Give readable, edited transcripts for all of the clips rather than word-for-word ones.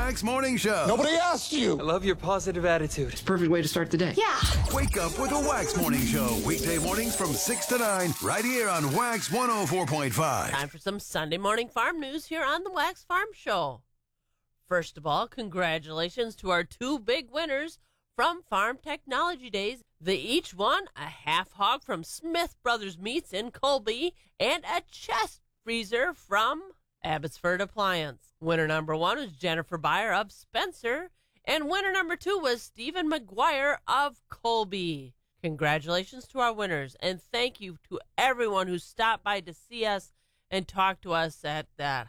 Wax Morning Show. Nobody asked you. I love your positive attitude. It's a perfect way to start the day. Yeah. Wake up with a Wax Morning Show. Weekday mornings from 6 to 9, right here on Wax 104.5. Time for some Sunday morning farm news here on the Wax Farm Show. First of all, congratulations to our two big winners from Farm Technology Days. They each won a half hog from Smith Brothers Meats in Colby and a chest freezer from Abbotsford Appliance. Winner number one was Jennifer Byer of Spencer, and winner number two was Stephen McGuire of Colby. Congratulations to our winners, and thank you to everyone who stopped by to see us and talk to us at that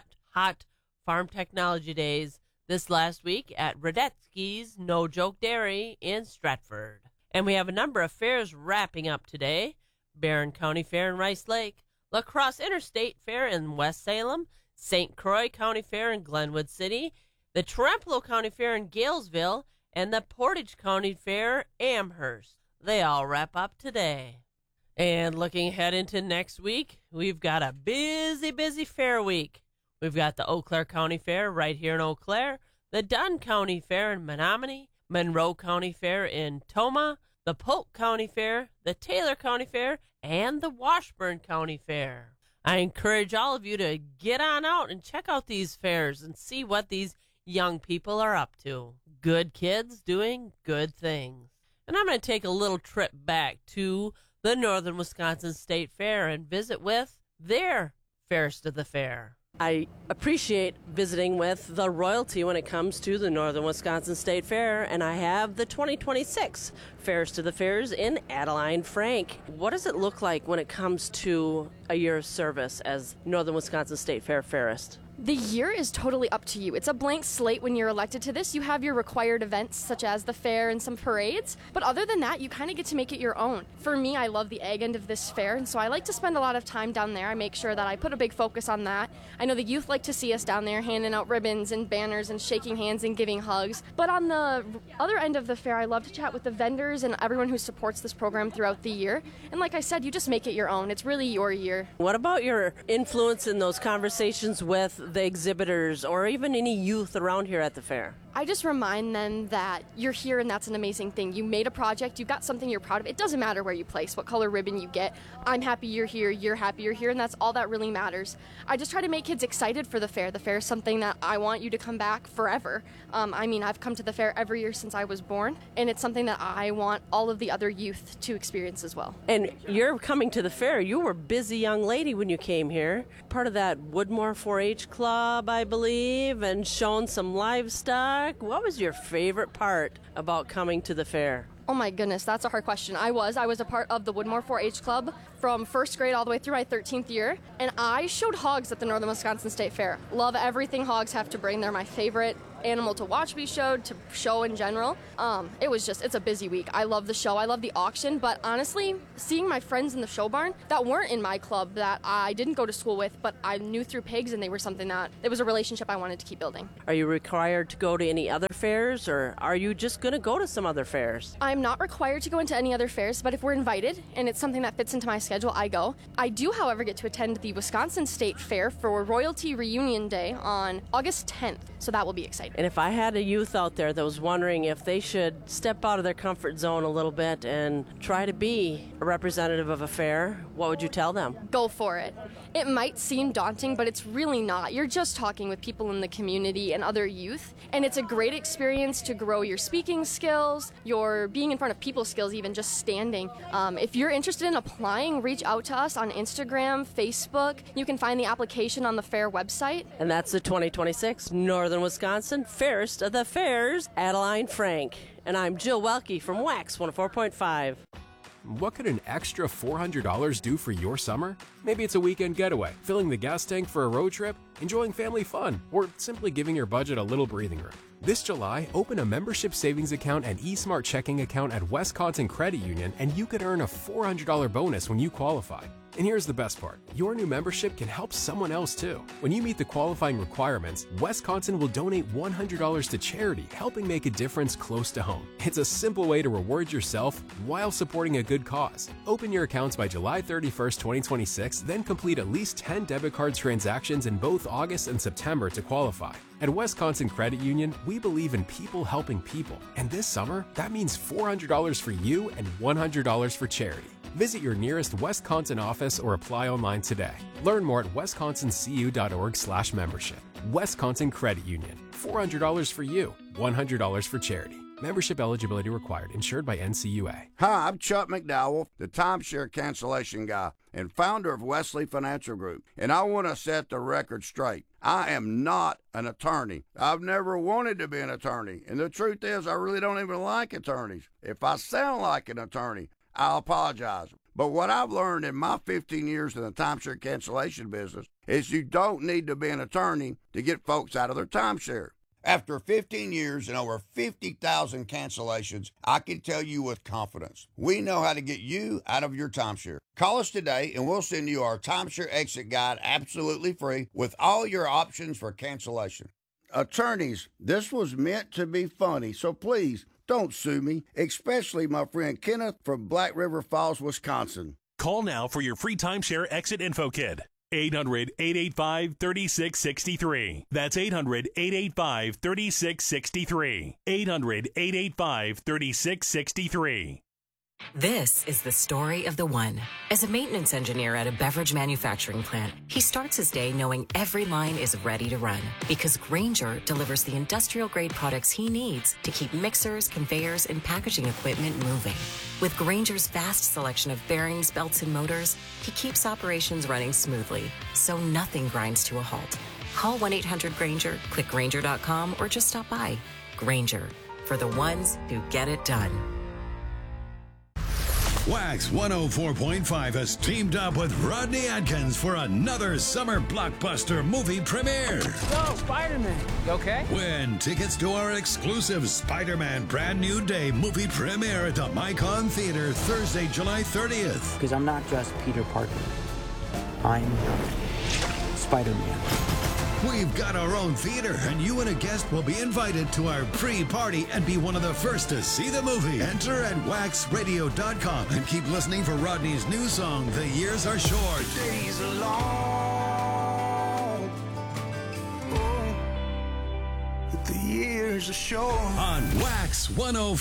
hot Farm Technology Days this last week at Radetzky's No Joke Dairy in Stratford. And we have a number of fairs wrapping up today. Barron County Fair in Rice Lake, La Crosse Interstate Fair in West Salem, St. Croix County Fair in Glenwood City, the Trempealeau County Fair in Galesville, and the Portage County Fair Amherst. They all wrap up today. And looking ahead into next week, we've got a busy fair week. We've got the Eau Claire County Fair right here in Eau Claire, the Dunn County Fair in Menominee, Monroe County Fair in Tomah, the Polk County Fair, the Taylor County Fair, and the Washburn County Fair. I encourage all of you to get on out and check out these fairs and see what these young people are up to. Good kids doing good things. And I'm going to take a little trip back to the Northern Wisconsin State Fair and visit with their Fairest of the Fair. I appreciate visiting with the royalty when it comes to the Northern Wisconsin State Fair, and I have the 2026 Fairest of the Fairs in Adeline Frank. What does it look like when it comes to a year of service as Northern Wisconsin State Fair Fairest? The year is totally up to you. It's a blank slate when you're elected to this. You have your required events such as the fair and some parades, but other than that, you kind of get to make it your own. For me, I love the ag end of this fair, and so I like to spend a lot of time down there. I make sure that I put a big focus on that. I know the youth like to see us down there handing out ribbons and banners and shaking hands and giving hugs, but on the other end of the fair, I love to chat with the vendors and everyone who supports this program throughout the year. And like I said, you just make it your own. It's really your year. What about your influence in those conversations with the exhibitors or even any youth around here at the fair? I just remind them that you're here and that's an amazing thing. You made a project, you've got something you're proud of. It doesn't matter where you place, what color ribbon you get. I'm happy you're here, you're happy you're here, and that's all that really matters. I just try to make kids excited for the fair. The fair is something that I want you to come back forever. I've come to the fair every year since I was born, and it's something that I want all of the other youth to experience as well. And you're coming to the fair. You were a busy young lady when you came here. Part of that Woodmore 4-H Club, I believe, and showing some livestock. What was your favorite part about coming to the fair? Oh my goodness, that's a hard question. I was a part of the Woodmore 4-H Club from first grade all the way through my 13th year, and I showed hogs at the Northern Wisconsin State Fair. Love everything hogs have to bring. They're my favorite animal to watch be showed, to show in general. It's a busy week. I love the show. I love the auction, but honestly, seeing my friends in the show barn that weren't in my club, that I didn't go to school with, but I knew through pigs, and they were something that, it was a relationship I wanted to keep building. Are you required to go to any other fairs, or are you just going to go to some other fairs? I'm not required to go into any other fairs, but if we're invited and it's something that fits into my schedule, I go. I do, however, get to attend the Wisconsin State Fair for Royalty Reunion Day on August 10th, so that will be exciting. And if I had a youth out there that was wondering if they should step out of their comfort zone a little bit and try to be a representative of a fair, what would you tell them? Go for it. It might seem daunting, but it's really not. You're just talking with people in the community and other youth, and it's a great experience to grow your speaking skills, your being in front of people skills, even just standing. If you're interested in applying, reach out to us on Instagram, Facebook. You can find the application on the fair website. And that's the 2026 Northern Wisconsin Fairest of the Fairs, Adeline Frank. And I'm Jill Welke from Wax 104.5. What could an extra $400 do for your summer? Maybe it's a weekend getaway, filling the gas tank for a road trip, enjoying family fun, or simply giving your budget a little breathing room. This July, open a membership savings account and eSmart checking account at Wisconsin Credit Union, and you could earn a $400 bonus when you qualify. And here's the best part. Your new membership can help someone else too. When you meet the qualifying requirements, Wisconsin will donate $100 to charity, helping make a difference close to home. It's a simple way to reward yourself while supporting a good cause. Open your accounts by July 31st, 2026, then complete at least 10 debit card transactions in both August and September to qualify. At Wisconsin Credit Union, we believe in people helping people. And this summer, that means $400 for you and $100 for charity. Visit your nearest Wisconsin office or apply online today. Learn more at wisconsincu.org/membership. Wisconsin Credit Union. $400 for you, $100 for charity. Membership eligibility required. Insured by NCUA. Hi, I'm Chuck McDowell, the timeshare cancellation guy and founder of Wesley Financial Group. And I want to set the record straight. I am not an attorney. I've never wanted to be an attorney. And the truth is, I really don't even like attorneys. If I sound like an attorney, I'll apologize. But what I've learned in my 15 years in the timeshare cancellation business is you don't need to be an attorney to get folks out of their timeshare. After 15 years and over 50,000 cancellations, I can tell you with confidence, we know how to get you out of your timeshare. Call us today and we'll send you our timeshare exit guide absolutely free with all your options for cancellation. Attorneys, this was meant to be funny, so please don't sue me, especially my friend Kenneth from Black River Falls, Wisconsin. Call now for your free timeshare exit info kit. 800-885-3663. That's 800-885-3663. 800-885-3663. This is the story of the one. As a maintenance engineer at a beverage manufacturing plant, he starts his day knowing every line is ready to run because Grainger delivers the industrial-grade products he needs to keep mixers, conveyors, and packaging equipment moving. With Grainger's vast selection of bearings, belts, and motors, he keeps operations running smoothly, so nothing grinds to a halt. Call 1-800-GRAINGER, click Grainger.com, or just stop by. Grainger, for the ones who get it done. Wax 104.5 has teamed up with Rodney Adkins for another summer blockbuster movie premiere. Go, Spider-Man. You okay? Win tickets to our exclusive Spider-Man Brand New Day movie premiere at the Micon Theater Thursday, July 30th. Because I'm not just Peter Parker. I'm Spider-Man. We've got our own theater, and you and a guest will be invited to our pre-party and be one of the first to see the movie. Enter at waxradio.com and keep listening for Rodney's new song, The Years Are Short. Days are long. The years are short. On Wax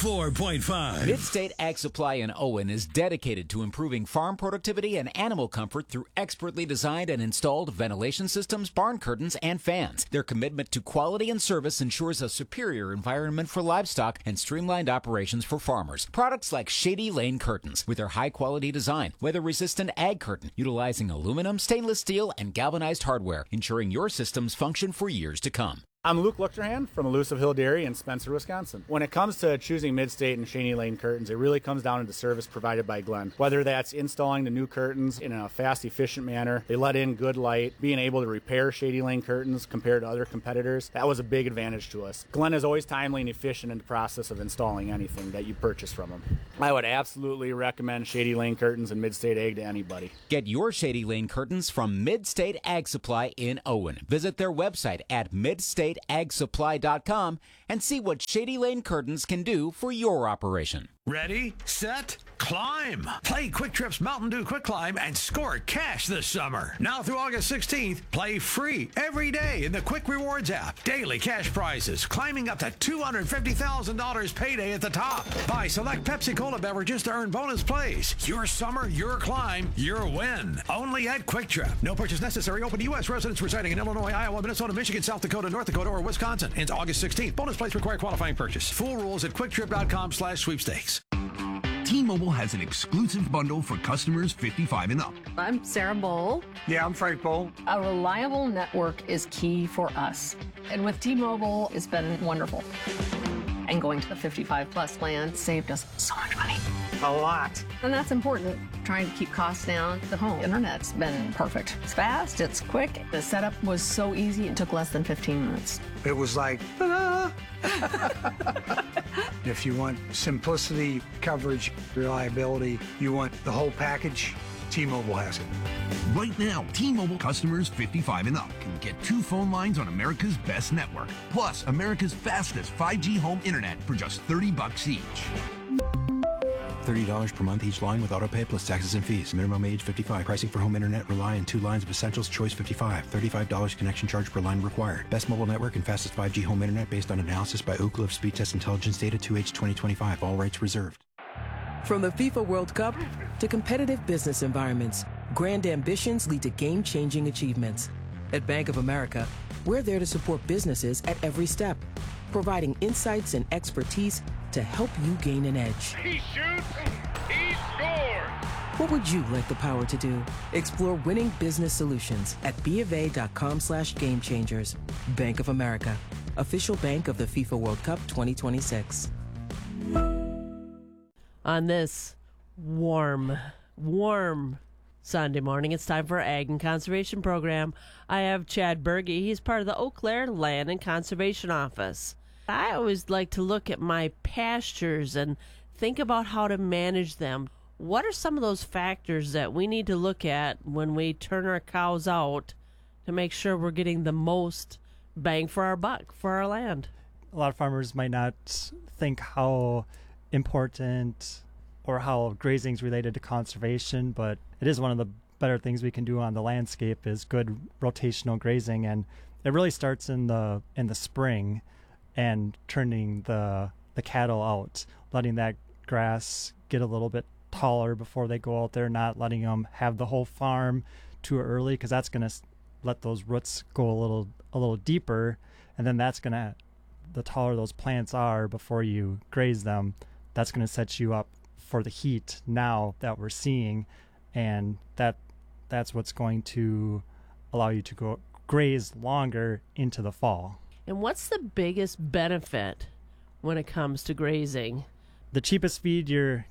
104.5. Midstate Ag Supply in Owen is dedicated to improving farm productivity and animal comfort through expertly designed and installed ventilation systems, barn curtains, and fans. Their commitment to quality and service ensures a superior environment for livestock and streamlined operations for farmers. Products like Shady Lane Curtains, with their high-quality design, weather-resistant ag curtain, utilizing aluminum, stainless steel, and galvanized hardware, ensuring your systems function for years to come. I'm Luke Luchterhand from Elusive Hill Dairy in Spencer, Wisconsin. When it comes to choosing Midstate and Shady Lane curtains, it really comes down to the service provided by Glenn. Whether that's installing the new curtains in a fast, efficient manner, they let in good light, being able to repair Shady Lane curtains compared to other competitors, that was a big advantage to us. Glenn is always timely and efficient in the process of installing anything that you purchase from him. I would absolutely recommend Shady Lane curtains and Midstate Ag to anybody. Get your Shady Lane curtains from Midstate Ag Supply in Owen. Visit their website at midstateagsupply.com and see what Shady Lane curtains can do for your operation. Ready, set, climb. Play Quick Trip's Mountain Dew Quick Climb and score cash this summer. Now through August 16th, play free every day in the Quick Rewards app. Daily cash prizes, climbing up to $250,000 payday at the top. Buy select Pepsi Cola beverages to earn bonus plays. Your summer, your climb, your win. Only at Quick Trip. No purchase necessary. Open to U.S. residents residing in Illinois, Iowa, Minnesota, Michigan, South Dakota, North Dakota, or Wisconsin. Ends August 16th. Bonus plays require qualifying purchase. Full rules at quicktrip.com/sweepstakes. T-Mobile has an exclusive bundle for customers 55 and up. I'm Sarah Bowl. Yeah, I'm Frank Bowl. A reliable network is key for us. And with T-Mobile, it's been wonderful. And going to the 55-plus plan saved us so much money. A lot. And that's important. Trying to keep costs down. The home internet's been perfect. It's fast, it's quick. The setup was so easy, it took less than 15 minutes. It was like, ta-da! If you want simplicity, coverage, reliability, you want the whole package, T-Mobile has it. Right now, T-Mobile customers 55 and up can get 2 phone lines on America's best network, plus America's fastest 5G home internet for just $30 each. $30 per month each line with autopay plus taxes and fees. Minimum age 55. Pricing for home internet rely on 2 lines of Essentials Choice 55. $35 connection charge per line required. Best mobile network and fastest 5G home internet based on analysis by Ookla of Speed Test Intelligence data 2H 2025. All rights reserved. From the FIFA World Cup to competitive business environments, grand ambitions lead to game-changing achievements. At Bank of America, we're there to support businesses at every step, providing insights and expertise to help you gain an edge. He shoots, he scores! What would you like the power to do? Explore winning business solutions at BofA.com/gamechangers. Bank of America, official bank of the FIFA World Cup 2026. On this warm Sunday morning, it's time for our Ag and Conservation Program. I have Chad Berge. He's part of the Eau Claire Land and Conservation Office. I always like to look at my pastures and think about how to manage them. What are some of those factors that we need to look at when we turn our cows out to make sure we're getting the most bang for our buck for our land? A lot of farmers might not think how important or how grazing is related to conservation, but it is one of the better things we can do on the landscape is good rotational grazing, and it really starts in the spring and turning the cattle out, letting that grass get a little bit taller before they go out there, not letting them have the whole farm too early, because that's going to let those roots go a little deeper, and then that's going to, the taller those plants are before you graze them, that's going to set you up for the heat now that we're seeing, and that's what's going to allow you to go graze longer into the fall. And what's the biggest benefit when it comes to grazing? The cheapest feed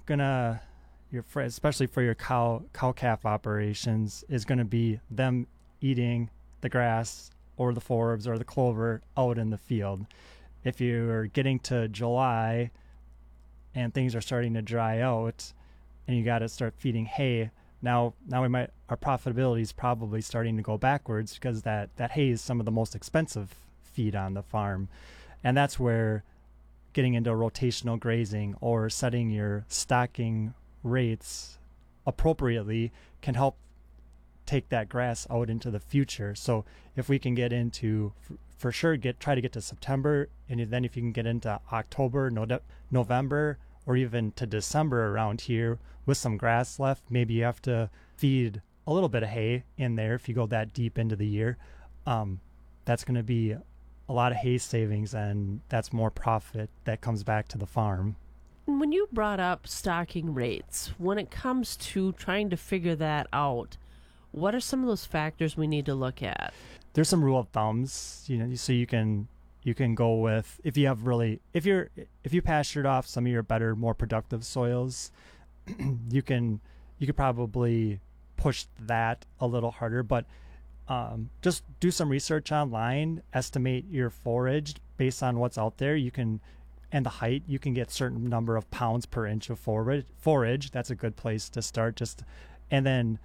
especially for your cow calf operations, is going to be them eating the grass or the forbs or the clover out in the field. If you're getting to July and things are starting to dry out and you got to start feeding hay, now our profitability is probably starting to go backwards, because that hay is some of the most expensive feed on the farm. And that's where getting into rotational grazing or setting your stocking rates appropriately can help take that grass out into the future. So if we can get into, for sure, try to get to September, and then if you can get into October, November, or even to December around here with some grass left, maybe you have to feed a little bit of hay in there if you go that deep into the year. That's going to be a lot of hay savings, and that's more profit that comes back to the farm. When you brought up stocking rates, when it comes to trying to figure that out, what are some of those factors we need to look at? There's some rule of thumbs, so you can go with, if you pastured off some of your better, more productive soils, you could probably push that a little harder, but just do some research online, estimate your forage based on what's out there. And the height, you can get certain number of pounds per inch of forage. That's a good place to start. And then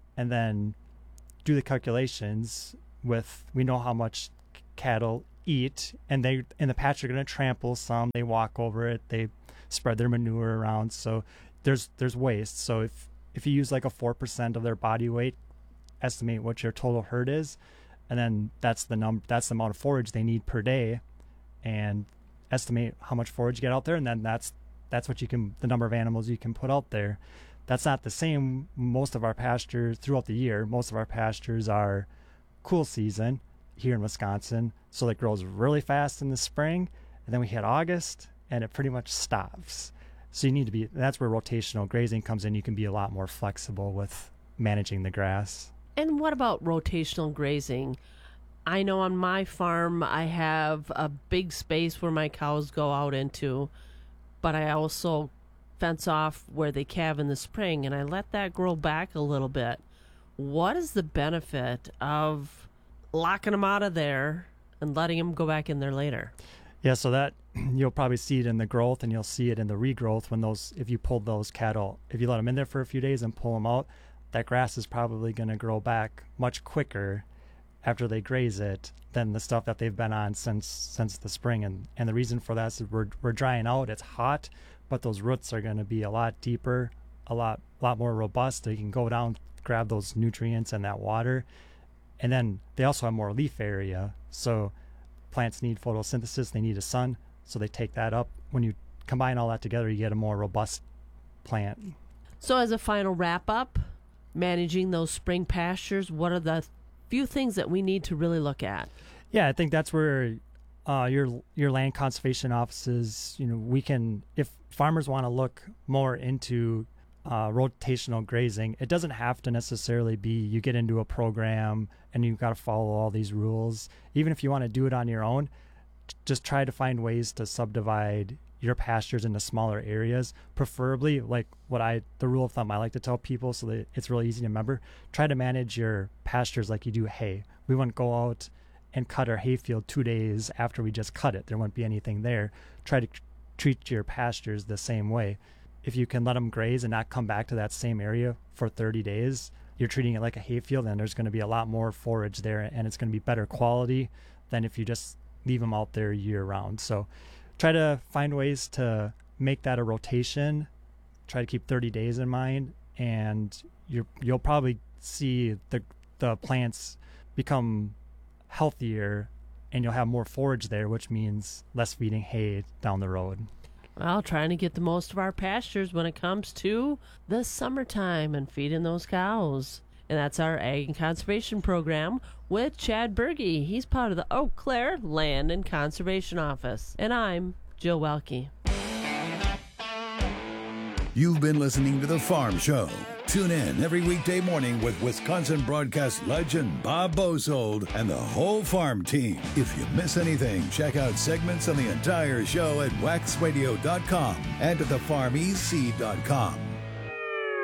do the calculations with, we know how much cattle eat, and the patch are going to trample some. They walk over it. They spread their manure around. So there's waste. So if you use like a 4% of their body weight, estimate what your total herd is, and then that's the amount of forage they need per day, and estimate how much forage you get out there, and then that's what the number of animals you can put out there. That's not the same most of our pastures throughout the year. Most of our pastures are cool season here in Wisconsin, so it grows really fast in the spring, and then we hit August and it pretty much stops. So that's where rotational grazing comes in. You can be a lot more flexible with managing the grass. And what about rotational grazing? I know on my farm I have a big space where my cows go out into, but I also fence off where they calve in the spring, and I let that grow back a little bit. What is the benefit of locking them out of there and letting them go back in there later? Yeah, so that you'll probably see it in the growth, and you'll see it in the regrowth when if you pulled those cattle, if you let them in there for a few days and pull them out, that grass is probably going to grow back much quicker after they graze it than the stuff that they've been on since the spring. And the reason for that is we're drying out. It's hot, but those roots are going to be a lot deeper, a lot more robust. They can go down, grab those nutrients and that water, and then they also have more leaf area. So plants need photosynthesis, they need a sun, so they take that up. When you combine all that together, you get a more robust plant. So as a final wrap up, managing those spring pastures, what are the few things that we need to really look at? Yeah, I think that's where your land conservation offices, we can, if farmers want to look more into rotational grazing, it doesn't have to necessarily be you get into a program and you've got to follow all these rules. Even if you want to do it on your own, just try to find ways to subdivide your pastures into smaller areas, preferably like the rule of thumb I like to tell people so that it's really easy to remember. Try to manage your pastures like you do hay. We wouldn't go out and cut our hayfield 2 days after we just cut it. There wouldn't be anything there. Try to treat your pastures the same way. If you can let them graze and not come back to that same area for 30 days, you're treating it like a hayfield, and there's going to be a lot more forage there, and it's going to be better quality than if you just leave them out there year round. So try to find ways to make that a rotation. Try to keep 30 days in mind, and you'll probably see the plants become healthier, and you'll have more forage there, which means less feeding hay down the road. Well, trying to get the most of our pastures when it comes to the summertime and feeding those cows. And that's our Ag and Conservation Program with Chad Berge. He's part of the Eau Claire Land and Conservation Office. And I'm Jill Welke. You've been listening to The Farm Show. Tune in every weekday morning with Wisconsin broadcast legend Bob Bosold and the whole farm team. If you miss anything, check out segments on the entire show at waxradio.com and at thefarmec.com.